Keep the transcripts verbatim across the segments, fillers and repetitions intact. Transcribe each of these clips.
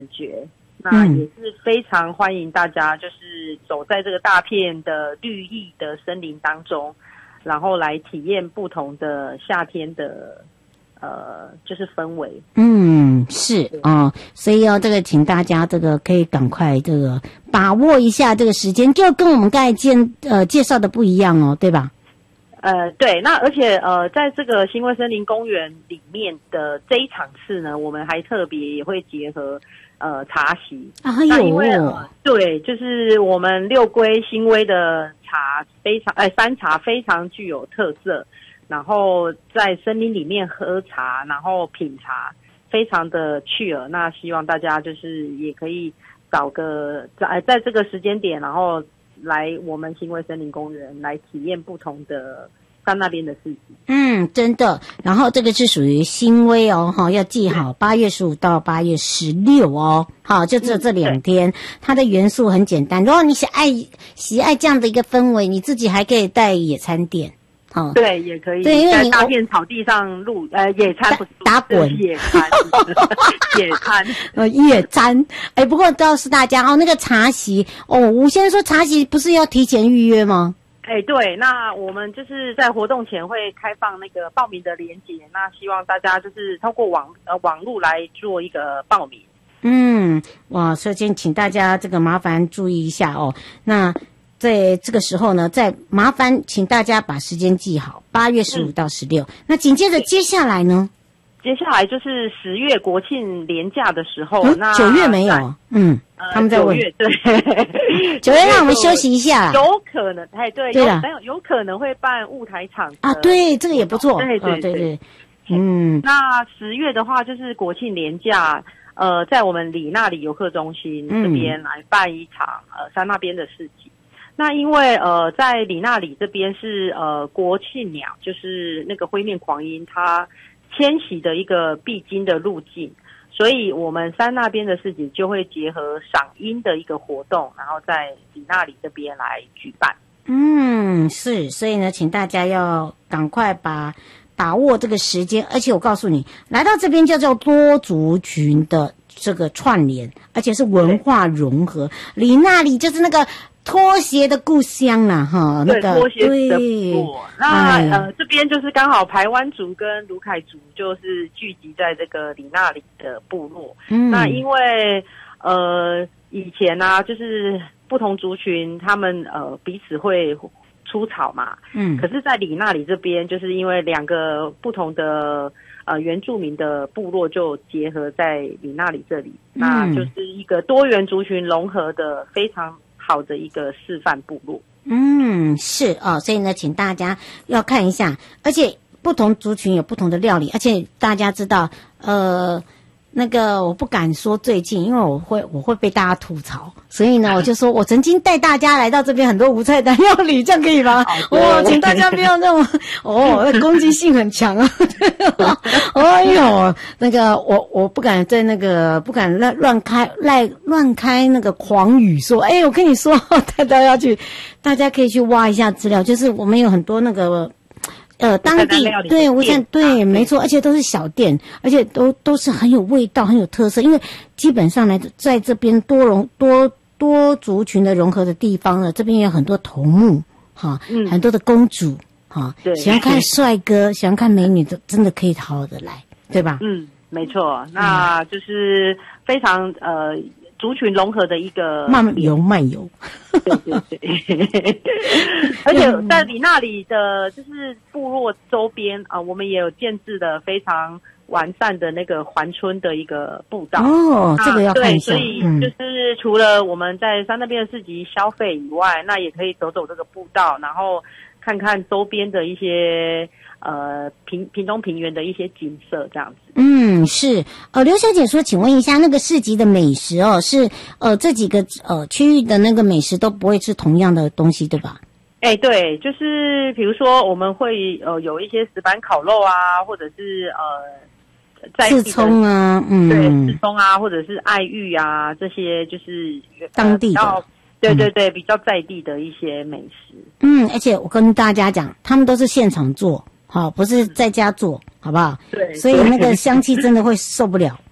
觉。那也是非常欢迎大家，就是走在这个大片的绿意的森林当中，然后来体验不同的夏天的呃，就是氛围。 嗯，是哦，所以哦，这个请大家这个可以赶快这个把握一下这个时间，就跟我们刚才介呃介绍的不一样哦，对吧？ 呃，对，那而且呃，在这个新威森林公园里面的这一场次呢，我们还特别也会结合。呃，茶席啊， 那因为、呃、对，就是我们六龟新威的茶非常，哎、呃，山茶非常具有特色，然后在森林里面喝茶，然后品茶，非常的趣耳。那希望大家就是也可以找个在在这个时间点，然后来我们新威森林公园来体验不同的。山那边的市集， 嗯，真的。然后这个是属于新威哦，哈，要记好，八月十五到八月十六哦，好，就只有这两天。嗯、它的元素很简单，如果你喜爱喜爱这样的一个氛围，你自己还可以带野餐垫，好， 对，也可以。 对，因为你在大片草地上露呃野餐不是打滚野餐野餐呃野餐。哎，不过告诉大家哦，那个茶席哦，吴先生说茶席不是要提前预约吗？ 哎，对，那我们就是在活动前会开放那个报名的连结，那希望大家就是透过网呃网路来做一个报名。 嗯，哇，首先请大家这个麻烦注意一下哦。那在这个时候呢，再麻烦请大家把时间记好，八月十五到十六。那紧接着接下来呢？ 接下来就是十月国庆连假的时候， 嗯、 那九月没有，嗯，呃、他们在问。 九月对， 九月让我们休息一下。 有可能，哎，对， 对了， 有有可能会办舞台场啊，对，这个也不错， 对对、 哦、对对，嗯。 那十月的话，就是国庆连假，呃，在我们里那里游客中心这边来办一场、嗯、呃山那边的市集。那因为呃在里那里这边是呃国庆鸟，就是那个灰面狂鹰它迁徙的一个必经的路径，所以我们山那边的市集就会结合赏鹰的一个活动，然后在里那里这边来举办。 嗯，是，所以呢，请大家要赶快把把握这个时间，而且我告诉你，来到这边叫做多族群的这个串联，而且是文化融合。里那里就是那个拖鞋的故乡啦，哈，那个拖鞋的部落。那、哎、呃，这边就是刚好排湾族跟卢凯族就是聚集在这个里那里的部落。嗯，那因为呃以前啊，就是不同族群他们呃彼此会出草嘛，嗯，可是在里那里这边，就是因为两个不同的呃原住民的部落就结合在里那里这里，嗯、那就是一个多元族群融合的非常好的一个示范部落。 嗯，是哦，所以呢，请大家要看一下，而且不同族群有不同的料理，而且大家知道，呃。那个我不敢说最近，因为我会我会被大家吐槽，所以呢，我就说我曾经带大家来到这边很多无菜单料理，这样可以吗？哦，请大家不要那么哦，攻击性很强啊！哎呦，那个我我不敢在那个不敢乱乱开乱乱开那个狂语说，哎，我跟你说，大家要去，大家可以去挖一下资料，就是我们有很多那个。呃，当地对，我想对，没错，而且都是小店，而且都都是很有味道、很有特色。因为基本上呢，在这边多融多多族群的融合的地方呢，这边有很多头目哈，嗯、很多的公主哈，喜欢看帅哥、喜欢看美女的，真的可以好好的来，对吧？ 嗯，没错，那就是非常呃。族群融合的一个漫游漫游， 对对对，而且在你那里的就是部落周边啊、呃，我们也有建制的非常完善的那个环村的一个步道哦，这个要看一下。 对，所以就是除了我们在山那边的市集消费以外，那也可以走走这个步道，然后看看周边的一些。呃，屏屏东平原的一些景色这样子。 嗯，是。呃，刘小姐说，请问一下，那个市集的美食哦，是呃这几个呃区域的那个美食都不会是同样的东西，对吧？ 哎，对，就是比如说我们会呃有一些石板烤肉啊，或者是呃在地的刺葱啊，嗯， 对，刺葱啊，或者是爱玉啊，这些就是当地的。 呃对对对、嗯，比较在地的一些美食。 嗯，而且我跟大家讲，他们都是现场做。好，不是在家做，好不好？ 对， 所以那个香气真的会受不了。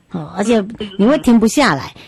哦，而且你会停不下来。